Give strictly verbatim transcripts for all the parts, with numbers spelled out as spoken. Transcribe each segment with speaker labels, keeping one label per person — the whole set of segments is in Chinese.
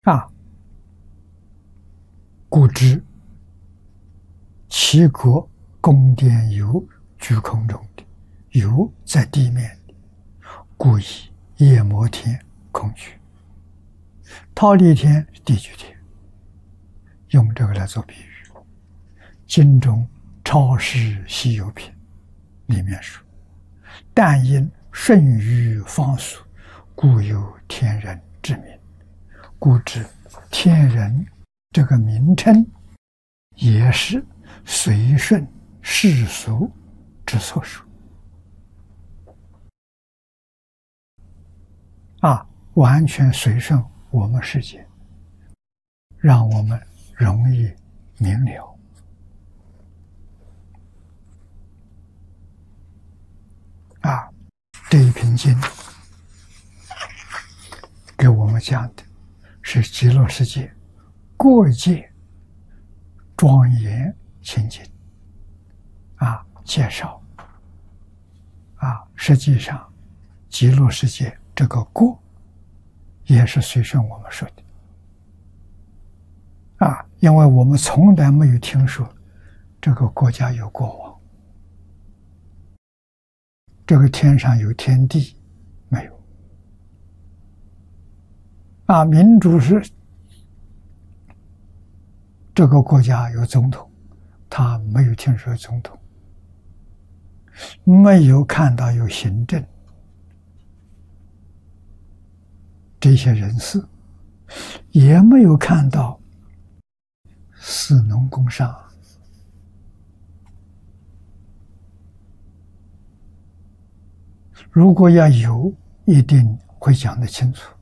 Speaker 1: 啊，故知其国宫殿有居空中的，有在地面的，故以夜摩天空居。忉利天是地居天，用这个来做比喻。经中超世稀有品里面说，但因顺于方俗，故有天人之名。故知天人这个名称也是随顺世俗之所属啊，完全随顺我们世界，让我们容易明了。啊，这一品经给我们讲的是极乐世界各界庄严清净啊，介绍啊，实际上极乐世界这个国也是随顺我们说的啊，因为我们从来没有听说这个国家有国王，这个天上有天地没有啊，民主是这个国家有总统，他没有听说总统，没有看到有行政这些人士，也没有看到士农工商。如果要有，一定会讲得清楚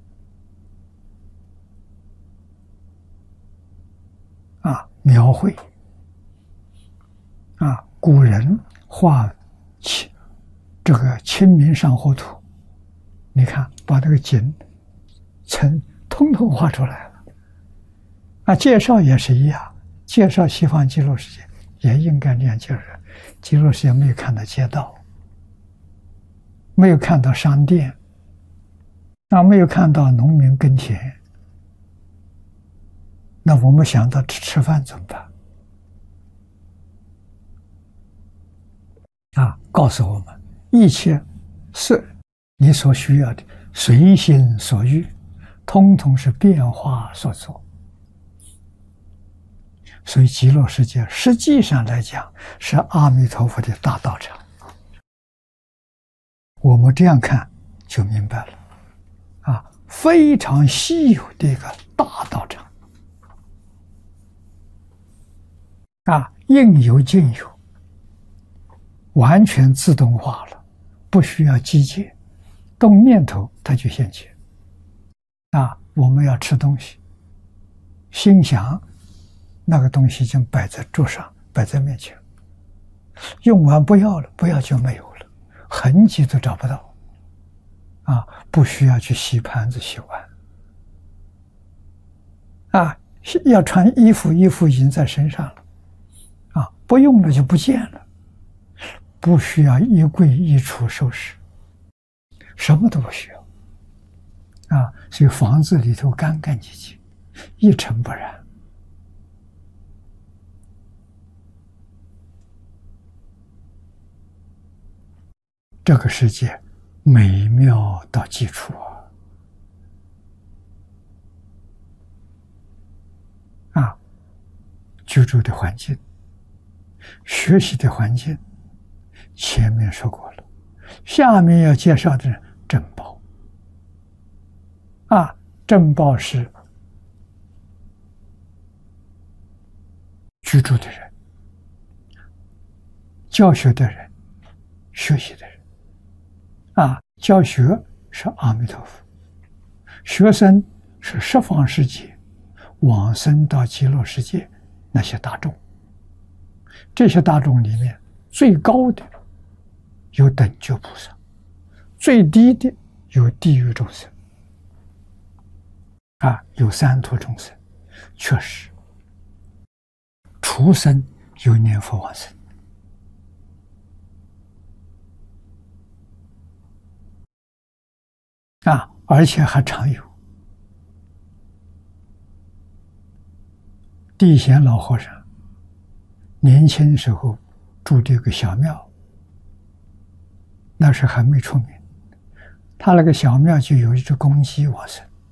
Speaker 1: 啊，描绘啊，古人画清这个《清明上河图》，你看把这个景层通通画出来了啊，介绍也是一样，介绍西方极乐世界也应该这样介绍。极乐世界没有看到街道，没有看到商店，那没有看到农民耕田，那我们想到吃吃饭怎么办？啊，告诉我们，一切是你所需要的，随心所欲，通通是变化所做。所以极乐世界实际上来讲是阿弥陀佛的大道场。我们这样看就明白了啊，非常稀有的一个大道场啊，应有尽有，完全自动化了，不需要机械，动念头它就现前啊。我们要吃东西，心想那个东西已经摆在桌上，摆在面前，用完不要了，不要就没有了，痕迹都找不到啊，不需要去洗盘子洗碗啊，要穿衣服，衣服已经在身上了啊，不用了就不见了，不需要衣柜衣橱收拾，什么都不需要啊，所以房子里头干干净净，一尘不染。这个世界美妙到极处啊！啊，居住的环境、学习的环境，前面说过了。下面要介绍的珍宝啊，珍宝是居住的人、教学的人、学习的人。啊，教学是阿弥陀佛，学生是十方世界往生到极乐世界那些大众。这些大众里面，最高的有等觉菩萨，最低的有地狱众生，啊，有三途众生，确实，畜生有念佛往生。啊，而且还常有地贤老和尚年轻时候住这个小庙，那时还没出名，他那个小庙就有一只公鸡往生，